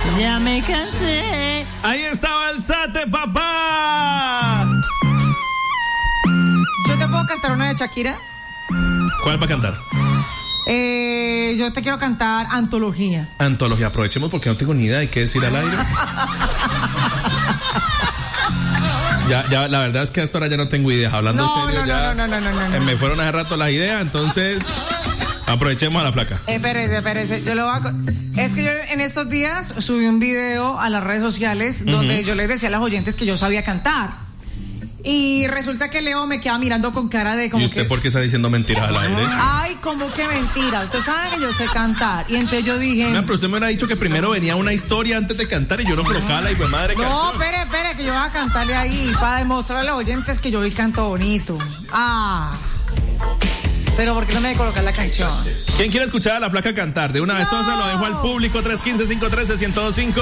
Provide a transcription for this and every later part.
Ya me cansé. Ahí estaba el Sate, papá. ¿Yo te puedo cantar una de Shakira? ¿Cuál va a cantar? Yo te quiero cantar Antología. Antología, aprovechemos porque no tengo ni idea de qué decir al aire. Ya, la verdad es que hasta ahora ya no tengo ideas. Hablando serio, no. Me fueron hace rato las ideas, entonces aprovechemos a la flaca. Espérese. Es que yo en estos días subí un video a las redes sociales donde yo les decía a las oyentes que yo sabía cantar. Y resulta que Leo me queda mirando con cara de como ¿Y usted que... por qué está diciendo mentiras al aire? Ay, como que mentira. Usted sabe que yo sé cantar. Y entonces yo dije... No, pero usted me hubiera dicho que primero venía una historia antes de cantar y yo no colocaba la hijo de madre canción. No, espere, que yo voy a cantarle ahí para demostrar a los oyentes que yo hoy canto bonito. Pero ¿por qué no me de colocar la canción? ¿Quién quiere escuchar a la flaca cantar? De una vez todo se lo dejo al público. 315-513-1025.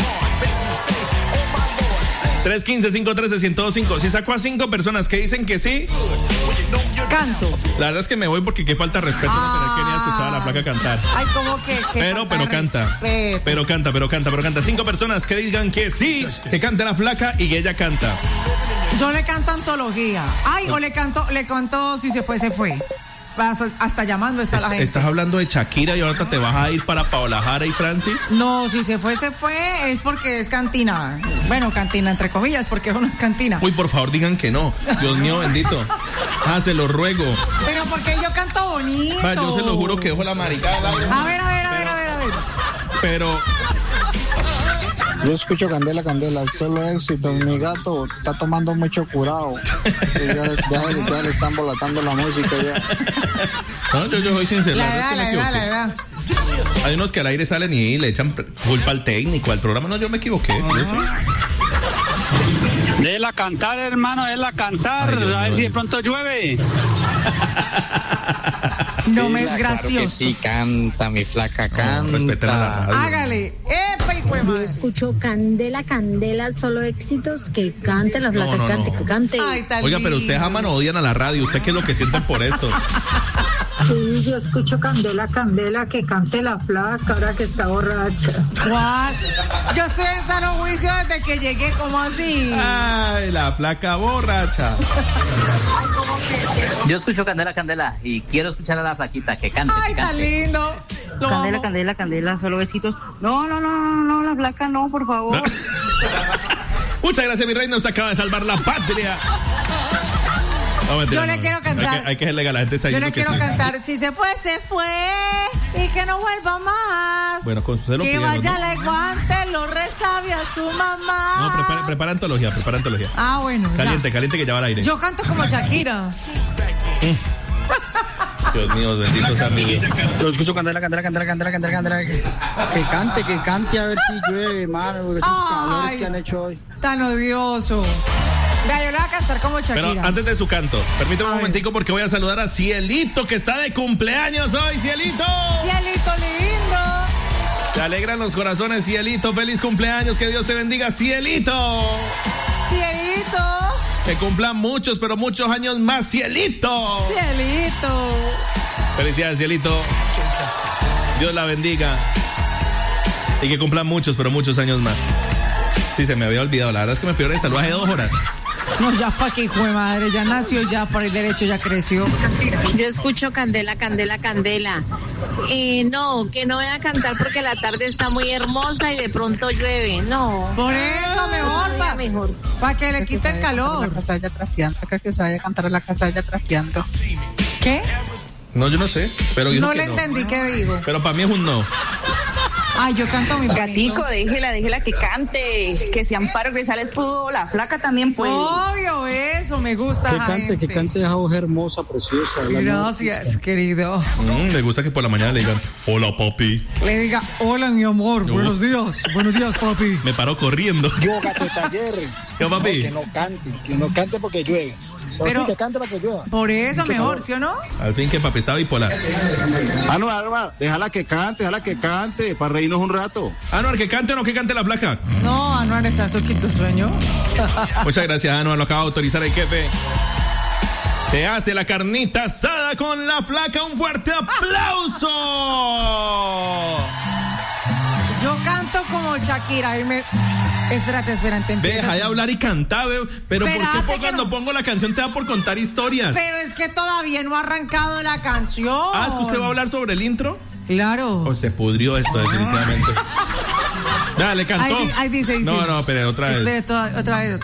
315-513-1025. Si saco a 5 personas que dicen que sí, canto. La verdad es que me voy porque qué falta de respeto no tener que venir a escuchar a la flaca cantar. Ay, como que pero canta. Pero canta. 5 personas que digan que sí, que cante la flaca y que ella canta. Yo le canto Antología. Ay, o le canto Si se fue, se fue. Hasta llamando está la gente. ¿Estás hablando de Shakira y ahora te vas a ir para Paola Jara y Franci? No, si se fue, es porque es cantina. Bueno, cantina entre comillas, porque eso no es cantina. Uy, por favor, digan que no. Dios mío, bendito. Se lo ruego. Pero porque yo canto bonito. Yo se lo juro que dejo la maricada. A ver. Pero... Yo escucho Candela, solo éxito. Mi gato está tomando mucho curado. Ya le están volatando la música ya. No, yo soy sincero. La edad. Hay unos que al aire salen y le echan culpa al técnico, al programa. No, yo me equivoqué. Déjela cantar, hermano, déjela cantar. A ver si de pronto llueve. No me es gracioso. Claro que sí, canta, mi flaca, canta. Respeten a la radio. Hágale. Yo escucho Candela, solo éxitos. Que cante la flaca, que cante. Ay, oiga, pero ustedes aman o odian a la radio. ¿Usted qué es lo que sienten por esto? Sí, yo escucho Candela, que cante la flaca ahora que está borracha. What? Yo estoy en sano juicio desde que llegué, ¿cómo así? Ay, la flaca borracha. Yo escucho Candela y quiero escuchar a la flaquita que cante. Ay, tan lindo. Candela, solo besitos. No, la flaca no, por favor. Muchas gracias, mi reina. Usted acaba de salvar la patria. Yo le quiero cantar. Hay que ser legal, la gente está diciendo que sí. Yo le quiero cantar. Si se fue, se fue. Y que no vuelva más. Bueno, con su que vaya, ¿no? Le guante, lo resabe a su mamá. No, prepara antología. Bueno. Caliente, que ya va al aire. Yo canto como Shakira. Dios mío, bendito sea Miguel. Yo escucho Candela. Que cante a ver si llueve, mano. Esos calores que han hecho hoy. Tan odioso. Vea, yo le voy a cantar como Shakira. Pero antes de su canto, permítame un momentico porque voy a saludar a Cielito, que está de cumpleaños hoy. ¡Cielito! ¡Cielito lindo! Te alegran los corazones, Cielito. ¡Feliz cumpleaños! ¡Que Dios te bendiga, Cielito! ¡Cielito! Que cumplan muchos, pero muchos años más, Cielito. ¡Cielito! Felicidades, Cielito. Dios la bendiga. Y que cumplan muchos, pero muchos años más. Sí, se me había olvidado. La verdad es que me pidieron el saludo hace 2 horas. No, ya pa' qué hijo de madre. Ya nació, ya por el derecho, ya creció. Yo escucho Candela. No, que no voy a cantar porque la tarde está muy hermosa y de pronto llueve. No. Por eso mejor. Para que le quite el calor. La casa ya trasteando. Acá que se vaya a cantar en la casa ya trasteando. ¿Qué? No, yo no sé. Pero no le entendí qué digo. Pero para mí es un no. Ay, yo canto mi Gatico, déjela que cante. Que si Amparo Grisales pudo, la flaca también puede. Obvio, eso me gusta. Que cante esa voz hermosa, preciosa. Gracias, querido. Me gusta que por la mañana le digan, hola, papi. Le diga, hola, mi amor, buenos días, papi. Me paró corriendo. Yo, gato taller. ¿Qué, papi? No, que no cante porque llueve. Pero sí, que cante para que llueva. Por eso mejor, ¿sí o no? Al fin que papi está bipolar. Anuar, déjala que cante, para reírnos un rato. Anuar, que cante o no que cante la flaca. No, Anuar está soquito sueño. Muchas gracias, Anuar, lo acaba de autorizar el jefe. Se hace la carnita asada con la flaca. ¡Un fuerte aplauso! Yo canto canto como Shakira. Espérate. Deja de hablar y cantar, veo. Pero Espérate, ¿por qué cuando pongo la canción te da por contar historias? Pero es que todavía no ha arrancado la canción. Ah, ¿es que usted va a hablar sobre el intro? Claro. O se pudrió esto definitivamente. Dale, cantó. Ahí dice. No, pero otra vez. Espera, otra vez.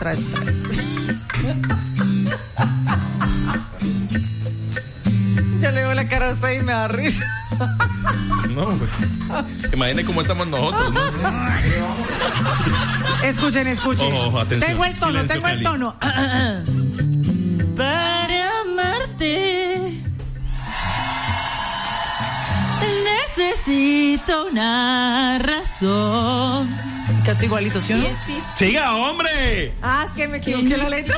Yo le veo la cara a usted y me da risa. No, pues. Imagine cómo estamos nosotros, ¿no? Escuchen. Ojo, atención. Tengo el tono. Para amarte necesito una razón. Canto igualito, ¿sí o no? ¡Siga, hombre! Ah, es que me equivoqué la letra.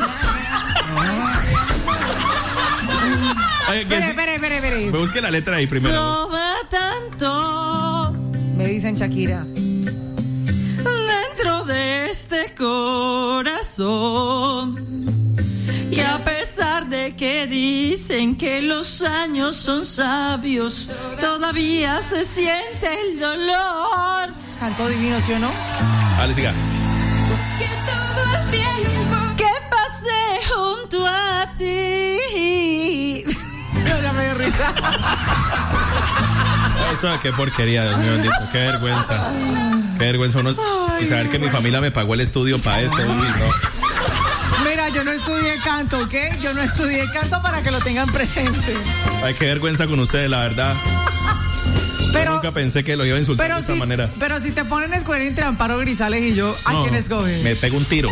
Espere. Busque la letra ahí primero. Soba tanto, me dicen Shakira, dentro de este corazón. Y a pesar de que dicen que los años son sabios, todavía se siente el dolor. Canto divino, ¿sí o no? Dale, siga. Que todo el tiempo que pasé junto a ti. No, ya me dio risa. Eso, qué porquería, Dios mío bendito. Qué vergüenza. Qué vergüenza uno. Y saber que mi familia me pagó el estudio para esto. Uy, no. Mira, yo no estudié canto, ¿ok? Yo no estudié canto para que lo tengan presente. Ay, qué vergüenza con ustedes, la verdad. Yo nunca pensé que lo iba a insultar de esta manera. Pero si te ponen a escoger entre Amparo Grisales y yo, ¿a quién escoges? Me pego un tiro.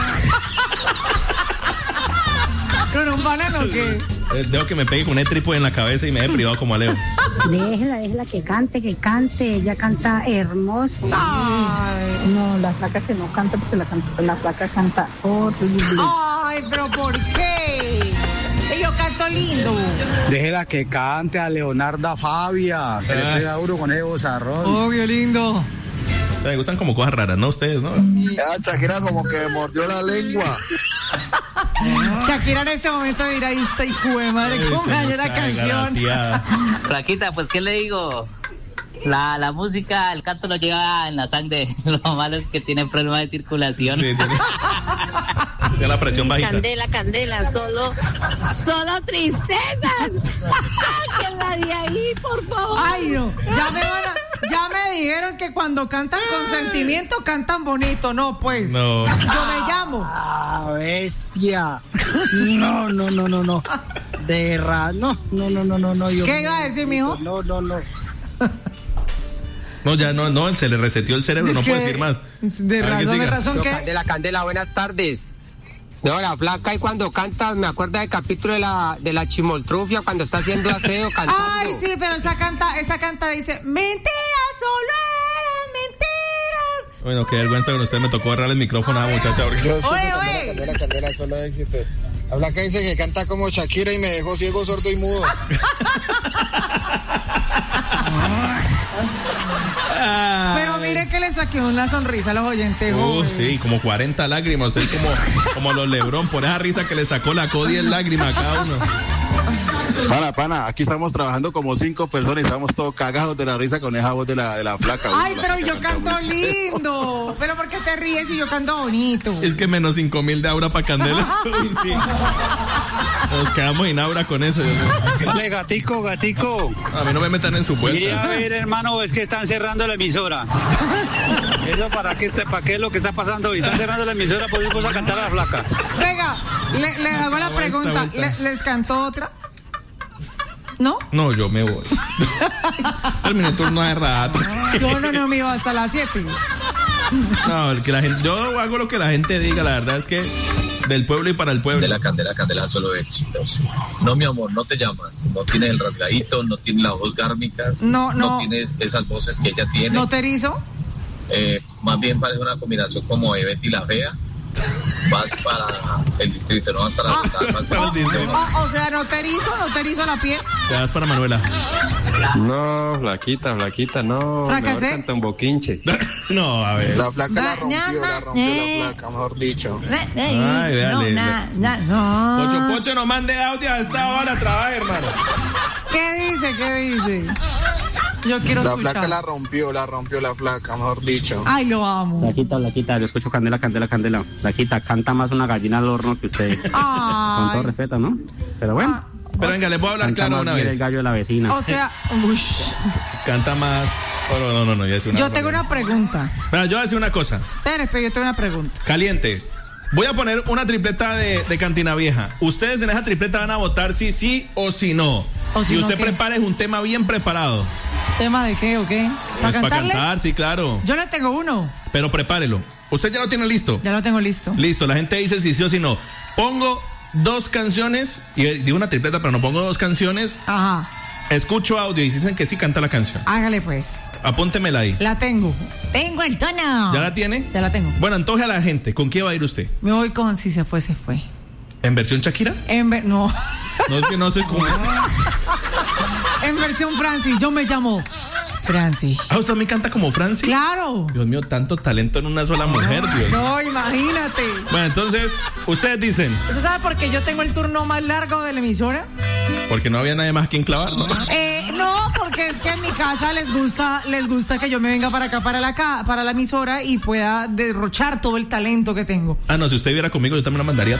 ¿Con un banano o qué? Dejo que me pegue con un trípode en la cabeza y me deje privado como a Leo. Déjela que cante. Ella canta hermoso. Ay. No, la flaca que no canta porque la flaca canta horrible. Ay, pero ¿por qué? Yo canto lindo. Déjela que cante a Leonarda Fabia, que le pega duro con ese bozarrón. Obvio, lindo. Me gustan como cosas raras, ¿no? Ustedes, ¿no? Shakira como que mordió la lengua. Shakira en este momento dirá, ahí está, hijo de madre, cómo me dañó la canción. Flaquita, pues, ¿qué le digo? La música, el canto lo lleva en la sangre. Lo malo es que tiene problemas de circulación. Sí, tiene la presión bajita. Candela, solo tristezas. Sáquenla de ahí, por favor. Ay, no, ya me dijeron que cuando cantan con sentimiento cantan bonito, no, pues. No. Yo me llamo. Ah, bestia. No. De verdad, no. ¿Qué iba a decir, mijo? No. No, ya no, se le reseteó el cerebro, no puede decir más. De razón que... Candela, buenas tardes. No, la flaca, y cuando canta, me acuerda del capítulo de la chimoltrufia, cuando está haciendo aseo, cantando. Ay, sí, pero esa canta dice, mentiras, solo eran mentiras. Bueno, qué vergüenza con usted, me tocó agarrar el micrófono a la muchacha. Porque... Oye. Candela, solo éxito. La flaca dice que canta como Shakira y me dejó ciego, sordo y mudo. Pero mire que le saqué una sonrisa a los oyentes. Sí, como 40 lágrimas, es como los Lebrón, por esa risa que le sacó la co 10 lágrimas a cada uno. Pana, aquí estamos trabajando como 5 personas y estamos todos cagados de la risa con esa voz de la flaca. Ay, pero yo canto lindo. Pero ¿por qué te ríes si yo canto bonito? Es que menos 5,000 de aura para Candela. Uy, sí. Nos quedamos sin aura con eso. Vale, gatico. A mí no me metan en su vuelta. Mira, a ver, hermano, es que están cerrando la emisora. ¿Eso para qué es lo que está pasando hoy? Están cerrando la emisora, pues vamos a cantar a la flaca. Venga, le hago la pregunta. ¿Les cantó otra? ¿No? No, yo me voy. Terminé turno de rato. No, me iba hasta las 7. No, que la gente, yo hago lo que la gente diga, la verdad es que del pueblo y para el pueblo. Candela, solo éxitos. No, mi amor, no te llamas, no tienes el rasgadito, no tienes las voz gármicas, no tienes esas voces que ella tiene. ¿No te erizo? Más bien parece una combinación como de Betty la Fea. Vas para el distrito, no vas para o sea, no te erizo la piel. Te vas para Manuela. No, flaquita, no. ¿Fracasé? Mejor canta un boquinche. No, a ver. La flaca la rompió la flaca, mejor dicho. Ay, véale. No. Pocho, no mande audio a esta hora, trabaja, hermano. ¿Qué dice? Yo quiero escuchar. La flaca la rompió la flaca, mejor dicho. Ay, lo amo. Flaquita, yo escucho Candela. Flaquita, canta más una gallina al horno que usted. Ay. Con todo respeto, ¿no? Pero bueno. Pero venga, les voy a hablar claro una vez. El gallo de la vecina. O sea, canta más. No, ya es una. Yo tengo una pregunta. Mira, yo voy a decir una cosa. Espera, yo tengo una pregunta. Caliente. Voy a poner una tripleta de Cantina Vieja. Ustedes en esa tripleta van a votar si sí o si no. Y usted prepare un tema bien preparado. ¿Tema de qué o qué? ¿Para cantar? Sí, claro. Yo le tengo uno. Pero prepárelo. ¿Usted ya lo tiene listo? Ya lo tengo listo. Listo, la gente dice si sí o si no. Pongo 2 canciones, y digo una tripleta, pero no pongo 2 canciones. Ajá. Escucho audio y si dicen que sí, canta la canción. Hágale pues. Apúntemela ahí. La tengo. Tengo el tono. ¿Ya la tiene? Ya la tengo. Bueno, antoje a la gente. ¿Con qué va a ir usted? Me voy con Si se fue, se fue. ¿En versión Shakira? No. No, es que no sé cómo. En versión Franci. Yo me llamo Franci. ¿Usted también canta como Franci? Claro. Dios mío, tanto talento en una sola mujer, Dios. No, imagínate. Bueno, entonces, ustedes dicen. ¿Usted sabe por qué yo tengo el turno más largo de la emisora? Porque no había nadie más a quien clavar, ¿no? No, porque es que en mi casa les gusta que yo me venga para acá, para la emisora y pueda derrochar todo el talento que tengo. No, si usted viera conmigo, yo también la mandaría